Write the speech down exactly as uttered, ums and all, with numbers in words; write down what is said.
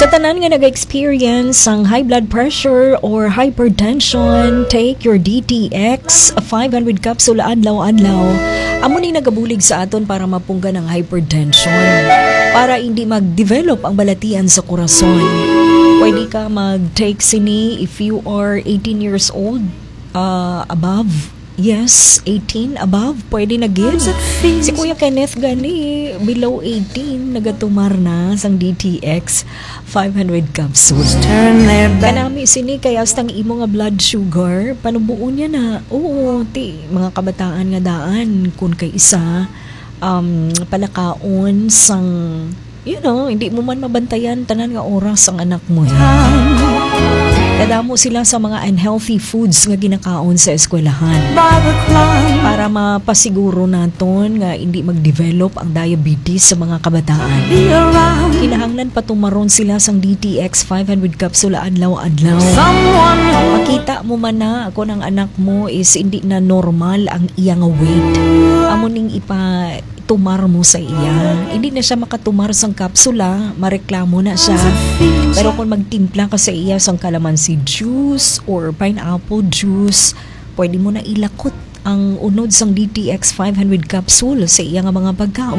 tanan nga nag-experience ang high blood pressure or hypertension, take your D T X five hundred capsule adlaw-adlaw. Amo ning nagabulig sa aton para mapunggan ang hypertension, para hindi mag-develop ang balatian sa korason. Pwede ka mag-take sini if you are eighteen years old uh, above. Yes, eighteen above, pwede na gid. Si Kuya Kenneth gani, below eighteen, nagatumar na sang D T X five hundred capsules. Kanami sini kaya stang imo nga blood sugar, panubuon niya na. Oo, ti, mga kabataan nga daan, kun kay isa, um, palakaon sang, you know, hindi mo man mabantayan tanan nga oras ang anak mo. Eh. Kadamo sila sa mga unhealthy foods nga ginakaon sa eskwelahan para mapasiguro naton nga hindi mag-develop ang diabetes sa mga kabataan. Kinahanglan patumaron sila sang D T X five hundred capsule adlaw-adlaw. Makita mo man na kung ang anak mo is hindi na normal ang iyang weight. Amo ning ipa tumar mo sa iya. Hindi na siya makatumar sang kapsula, mareklamo na siya. Pero kung magtimpla ka sa iya sang calamansi juice or pineapple juice, pwede mo na ilakot ang unod sang D T X five hundred capsule sa iya nga mga pagkaon.